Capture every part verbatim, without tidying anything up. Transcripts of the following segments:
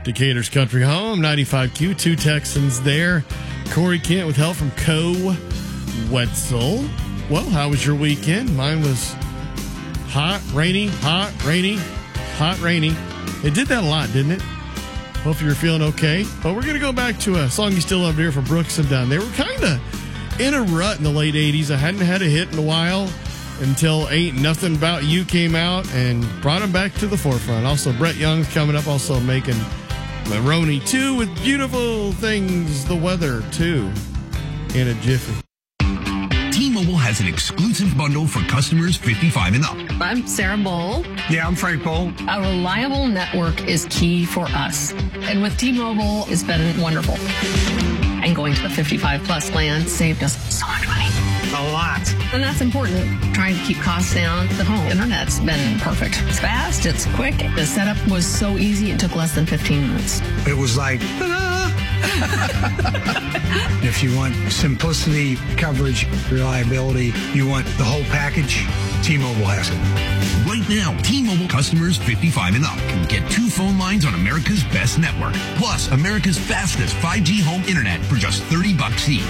Decatur's Country Home, ninety-five Q, two Texans there. Corey Kent with help from Co. Wetzel. Well, how was your weekend? Mine was hot, rainy, hot, rainy, hot, rainy. It did that a lot, didn't it? Hope you're feeling okay. But we're going to go back to a song you still love to hear from Brooks and Dunn. They were kind of in a rut in the late eighties. I hadn't had a hit in a while until Ain't Nothing About You came out and brought them back to the forefront. Also, Brett Young's coming up, also making Maroney two with Beautiful Things, the weather too, in a jiffy. T-Mobile has an exclusive bundle for customers fifty-five and up. I'm Sarah Bowl. Yeah, I'm Frank Bowl. A reliable network is key for us. And with T-Mobile, it's been wonderful. And going to the fifty-five plus plan saved us so much money. A lot. And that's important. Trying to keep costs down. The home internet's been perfect. It's fast. It's quick. The setup was so easy. It took less than fifteen minutes. It was like, if you want simplicity, coverage, reliability, you want the whole package, T-Mobile has it. Right now, T-Mobile customers fifty-five and up can get two phone lines on America's best network, plus America's fastest five G home internet for just thirty bucks each.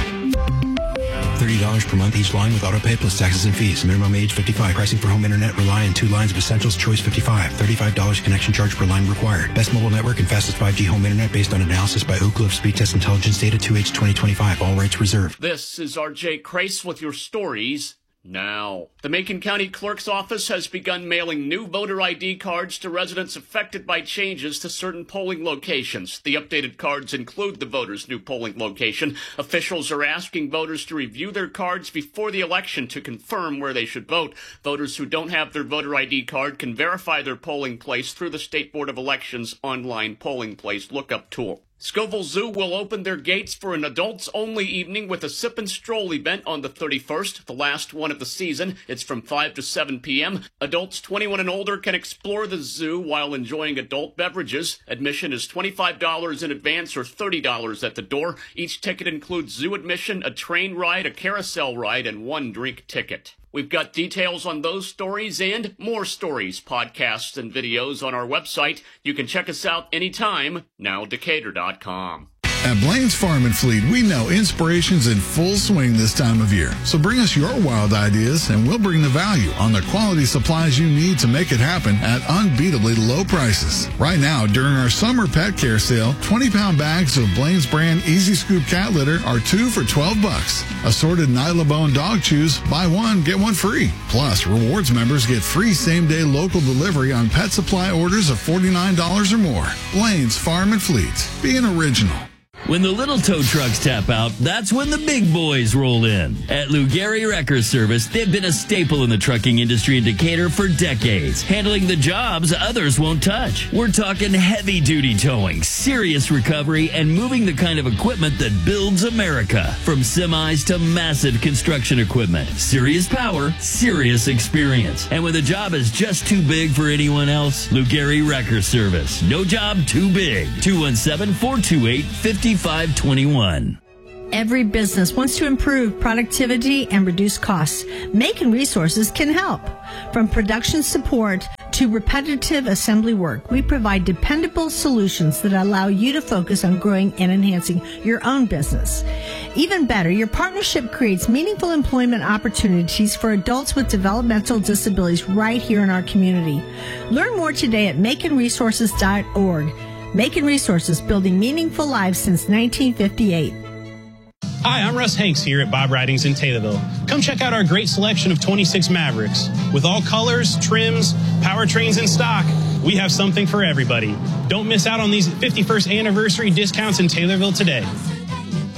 thirty dollars per month each line with auto pay plus taxes and fees. Minimum age fifty-five. Pricing for home internet rely on two lines of Essentials Choice fifty-five. thirty-five dollars connection charge per line required. Best mobile network and fastest five G home internet based on analysis by Ookla of Speed Test Intelligence Data two H twenty twenty-five. All rights reserved. This is R J Crace with your stories now. The Macon County Clerk's Office has begun mailing new voter I D cards to residents affected by changes to certain polling locations. The updated cards include the voter's new polling location. Officials are asking voters to review their cards before the election to confirm where they should vote. Voters who don't have their voter I D card can verify their polling place through the State Board of Elections online polling place lookup tool. Scoville Zoo will open their gates for an adults-only evening with a sip and stroll event on the thirty-first, the last one of the season. It's from five to seven p.m. Adults twenty-one and older can explore the zoo while enjoying adult beverages. Admission is twenty-five dollars in advance or thirty dollars at the door. Each ticket includes zoo admission, a train ride, a carousel ride, and one drink ticket. We've got details on those stories and more stories, podcasts, and videos on our website. You can check us out anytime, now decatur dot com. At Blaine's Farm and Fleet, we know inspiration's in full swing this time of year. So bring us your wild ideas, and we'll bring the value on the quality supplies you need to make it happen at unbeatably low prices. Right now, during our summer pet care sale, twenty-pound bags of Blaine's brand Easy Scoop cat litter are two for twelve bucks. Assorted Nylabone dog chews, buy one, get one free. Plus, rewards members get free same-day local delivery on pet supply orders of forty-nine dollars or more. Blaine's Farm and Fleet. Be an original. When the little tow trucks tap out, that's when the big boys roll in. At Lou Gehry Wrecker Service, they've been a staple in the trucking industry in Decatur for decades, handling the jobs others won't touch. We're talking heavy-duty towing, serious recovery, and moving the kind of equipment that builds America. From semis to massive construction equipment. Serious power, serious experience. And when the job is just too big for anyone else, Lou Gehry Wrecker Service. No job too big. two one seven, four two eight, five five two one. Every business wants to improve productivity and reduce costs. Macon Resources can help. From production support to repetitive assembly work, we provide dependable solutions that allow you to focus on growing and enhancing your own business. Even better, your partnership creates meaningful employment opportunities for adults with developmental disabilities right here in our community. Learn more today at macon resources dot org. Macon Resources, building meaningful lives since nineteen fifty-eight. Hi, I'm Russ Hanks here at Bob Ridings in Taylorville. Come check out our great selection of twenty-six Mavericks. With all colors, trims, powertrains in stock, we have something for everybody. Don't miss out on these fifty-first anniversary discounts in Taylorville today.